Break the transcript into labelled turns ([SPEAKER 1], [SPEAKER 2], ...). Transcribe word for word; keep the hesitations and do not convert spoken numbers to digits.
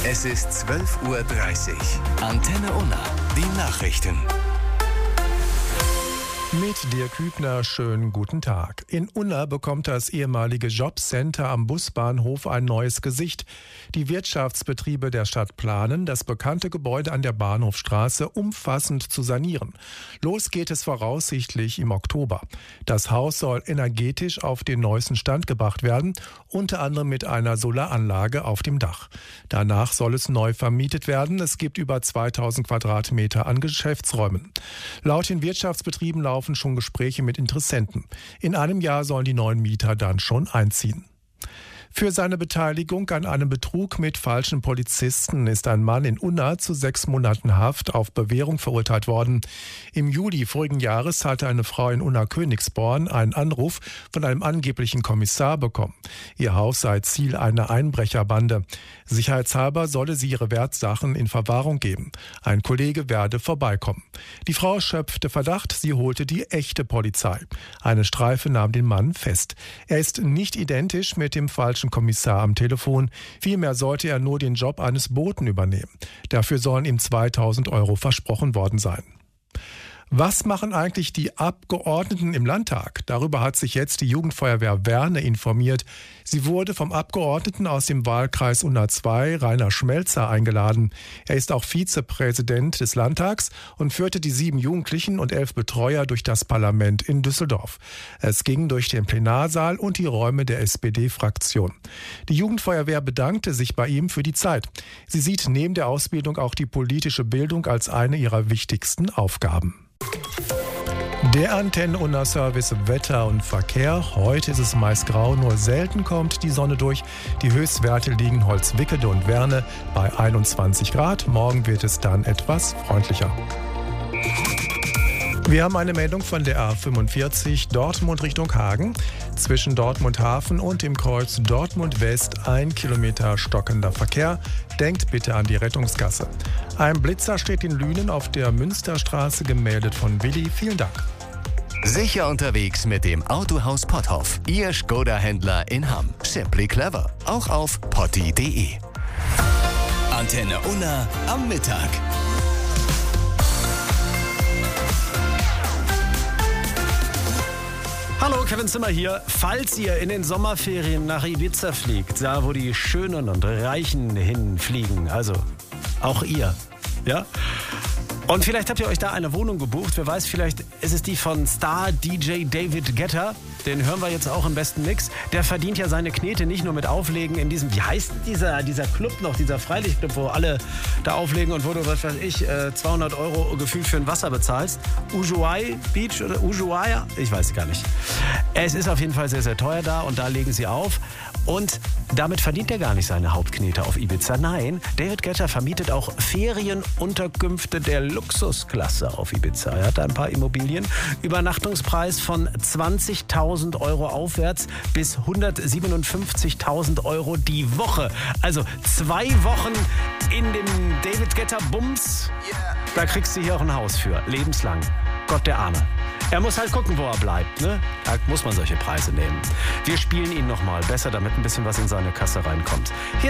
[SPEAKER 1] Es ist zwölf Uhr dreißig. Antenne Unna, die Nachrichten.
[SPEAKER 2] Mit Dirk Hübner, schönen guten Tag. In Unna bekommt das ehemalige Jobcenter am Busbahnhof ein neues Gesicht. Die Wirtschaftsbetriebe der Stadt planen, das bekannte Gebäude an der Bahnhofstraße umfassend zu sanieren. Los geht es voraussichtlich im Oktober. Das Haus soll energetisch auf den neuesten Stand gebracht werden, unter anderem mit einer Solaranlage auf dem Dach. Danach soll es neu vermietet werden. Es gibt über zweitausend Quadratmeter an Geschäftsräumen. Laut den Wirtschaftsbetrieben laufen schon Gespräche mit Interessenten. In einem Jahr sollen die neuen Mieter dann schon einziehen. Für seine Beteiligung an einem Betrug mit falschen Polizisten ist ein Mann in Unna zu sechs Monaten Haft auf Bewährung verurteilt worden. Im Juli vorigen Jahres hatte eine Frau in Unna-Königsborn einen Anruf von einem angeblichen Kommissar bekommen. Ihr Haus sei Ziel einer Einbrecherbande. Sicherheitshalber solle sie ihre Wertsachen in Verwahrung geben. Ein Kollege werde vorbeikommen. Die Frau schöpfte Verdacht, sie holte die echte Polizei. Eine Streife nahm den Mann fest. Er ist nicht identisch mit dem falschen Kommissar am Telefon. Vielmehr sollte er nur den Job eines Boten übernehmen. Dafür sollen ihm zweitausend Euro versprochen worden sein. Was machen eigentlich die Abgeordneten im Landtag? Darüber hat sich jetzt die Jugendfeuerwehr Werne informiert. Sie wurde vom Abgeordneten aus dem Wahlkreis Unna zwei, Rainer Schmelzer, eingeladen. Er ist auch Vizepräsident des Landtags und führte die sieben Jugendlichen und elf Betreuer durch das Parlament in Düsseldorf. Es ging durch den Plenarsaal und die Räume der S P D-Fraktion. Die Jugendfeuerwehr bedankte sich bei ihm für die Zeit. Sie sieht neben der Ausbildung auch die politische Bildung als eine ihrer wichtigsten Aufgaben. Der Antenne Unna Service Wetter und Verkehr. Heute ist es meist grau, nur selten kommt die Sonne durch. Die Höchstwerte liegen Holzwickede und Werne bei einundzwanzig Grad. Morgen wird es dann etwas freundlicher. Wir haben eine Meldung von der A fünfundvierzig Dortmund Richtung Hagen. Zwischen Dortmund Hafen und dem Kreuz Dortmund West ein Kilometer stockender Verkehr. Denkt bitte an die Rettungsgasse. Ein Blitzer steht in Lünen auf der Münsterstraße, gemeldet von Willi. Vielen Dank.
[SPEAKER 1] Sicher unterwegs mit dem Autohaus Potthoff. Ihr Skoda-Händler in Hamm. Simply clever. Auch auf potti punkt de. Antenne Unna am Mittag.
[SPEAKER 3] Hallo, Kevin Zimmer hier. Falls ihr in den Sommerferien nach Ibiza fliegt, da wo die Schönen und Reichen hinfliegen, also auch ihr, ja? Und vielleicht habt ihr euch da eine Wohnung gebucht. Wer weiß, vielleicht ist es die von Star-D J David Guetta. Den hören wir jetzt auch im besten Mix. Der verdient ja seine Knete nicht nur mit Auflegen in diesem, wie heißt dieser, dieser Club noch, dieser Freilichtclub, wo alle da auflegen und wo du, was weiß ich, zweihundert Euro gefühlt für ein Wasser bezahlst. Ushuaia Beach oder Ushuaia? Ich weiß gar nicht. Es ist auf jeden Fall sehr, sehr teuer da und da legen sie auf. Und damit verdient er gar nicht seine Hauptknete auf Ibiza. Nein, David Guetta vermietet auch Ferienunterkünfte der Luxusklasse auf Ibiza. Er hat ein paar Immobilien. Übernachtungspreis von zwanzigtausend Euro aufwärts bis hundertsiebenundfünfzigtausend Euro die Woche. Also zwei Wochen in dem David Guetta Bums. Da kriegst du hier auch ein Haus für. Lebenslang. Gott der Arme. Er muss halt gucken, wo er bleibt, ne? Da muss man solche Preise nehmen. Wir spielen ihn nochmal besser, damit ein bisschen was in seine Kasse reinkommt. Hier